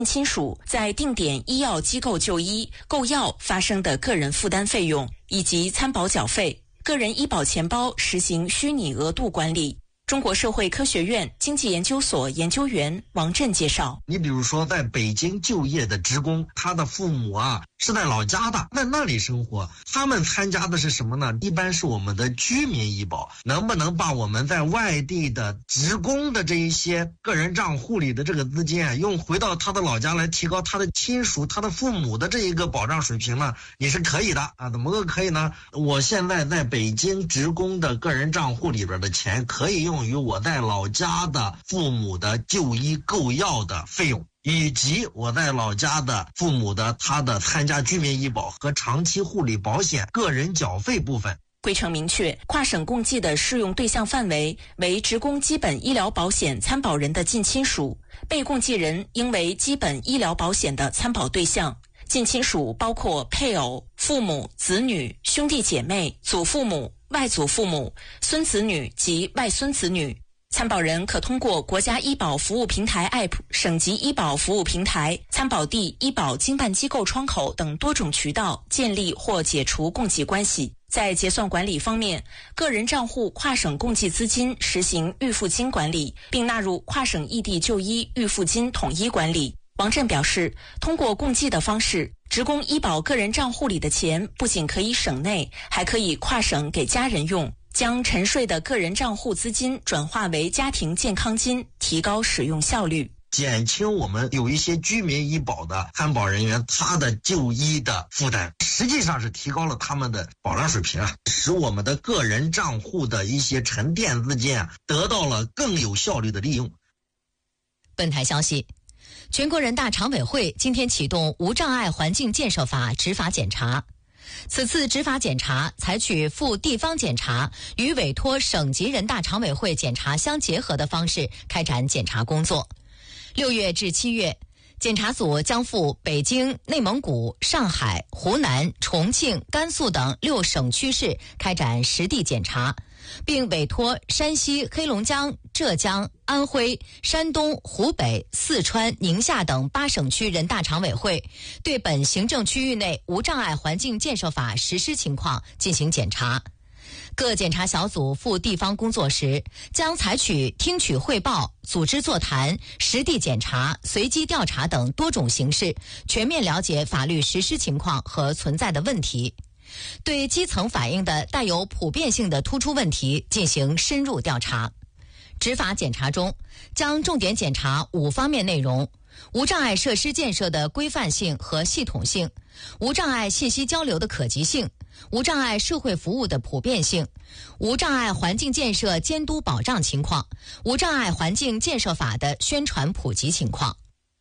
亲属在定点医药机构就医、购药发生的个人负担费用以及参保缴费，个人医保钱包实行虚拟额度管理。中国社会科学院经济研究所研究员王震介绍， 你比如说在北京就业的职工，他的父母是在老家的，在那里生活，他们参加的是什么呢？一般是我们的居民医保，能不能把我们在外地的职工的这一些个人账户里的这个资金用回到他的老家来提高他的亲属、他的父母的这一个保障水平呢？也是可以的怎么个可以呢？我现在在北京职工的个人账户里边的钱可以用于我在老家的父母的就医购药的费用，以及我在老家的父母的他的参加居民医保和长期护理保险个人缴费部分。 规程明确，跨省共计的适用对象范围为职工基本医疗保险参保人的近亲属，被共计人应为基本医疗保险的参保对象。近亲属包括配偶、父母、子女、兄弟姐妹、祖父母、外祖父母、孙子女及外孙子女。参保人可通过国家医保服务平台 App、省级医保服务平台、参保地医保经办机构窗口等多种渠道建立或解除共计关系。在结算管理方面，个人账户跨省共计资金实行预付金管理，并纳入跨省异地就医预付金统一管理。王震表示，通过共计的方式，职工医保个人账户里的钱不仅可以省内，还可以跨省给家人用，将沉睡的个人账户资金转化为家庭健康金，提高使用效率， 减轻我们有一些居民医保的参保人员他的就医的负担，实际上是提高了他们的保障水平使我们的个人账户的一些沉淀资金得到了更有效率的利用。 本台消息，全国人大常委会今天启动无障碍环境建设法执法检查。此次执法检查采取赴地方检查与委托省级人大常委会检查相结合的方式开展检查工作。6月至7月，检查组将赴北京、内蒙古、上海、湖南、重庆、甘肃等6省区市开展实地检查，并委托山西、黑龙江、浙江、安徽、山东、湖北、四川、宁夏等8省区人大常委会对本行政区域内无障碍环境建设法实施情况进行检查。各检查小组赴地方工作时，将采取听取汇报、组织座谈、实地检查、随机调查等多种形式，全面了解法律实施情况和存在的问题，对基层反映的带有普遍性的突出问题进行深入调查。执法检查中，将重点检查5方面内容：无障碍设施建设的规范性和系统性，无障碍信息交流的可及性，无障碍社会服务的普遍性，无障碍环境建设监督保障情况，无障碍环境建设法的宣传普及情况。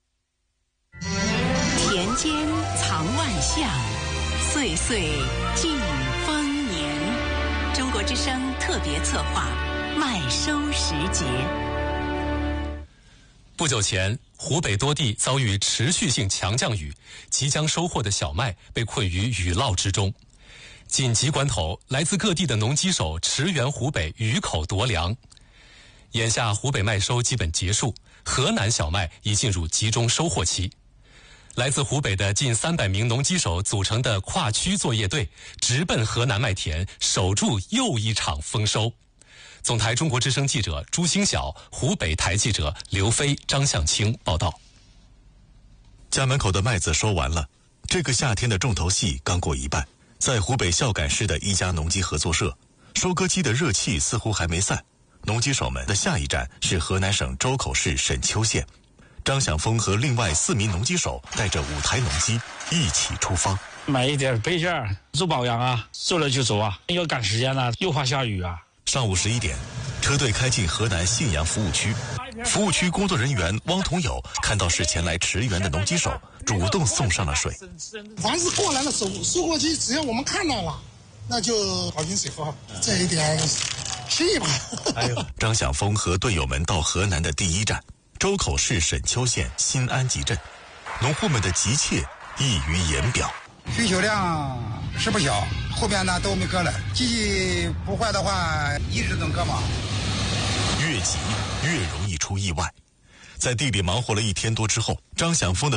田间藏万象，岁岁尽丰年。中国之声特别策划麦收时节。 不久前，湖北多地遭遇持续性强降雨，即将收获的小麦被困于雨涝之中。紧急关头，来自各地的农机手驰援湖北雨口夺粮。眼下湖北麦收基本结束，河南小麦已进入集中收获期。来自湖北的近300名农机手组成的跨区作业队，直奔河南麦田，守住又一场丰收。总台中国之声记者朱星晓，湖北台记者刘飞、张向清报道。 家门口的麦子收完了，这个夏天的重头戏刚过一半。在湖北孝感市的一家农机合作社，收割机的热气似乎还没散。农机手们的下一站是河南省周口市沈丘县。张响峰和另外4名农机手带着5台农机一起出发， 买一点备件，做保养做了就走要赶时间又怕下雨上午11点，车队开进河南信阳服务区。服务区工作人员汪同友看到是前来驰援的农机手，主动送上了水。 凡是过来的收获机，只要我们看到了，那就好饮水喝，这一点心意吧。 张响峰和队友们到河南的第一站，周口市沈丘县新安集镇，农户们的急切溢于言表。 需求量是不小，后边呢都没割了，机器不坏的话一直能割嘛。 越急越容易出意外。在地里忙活了1天多之后，张响峰的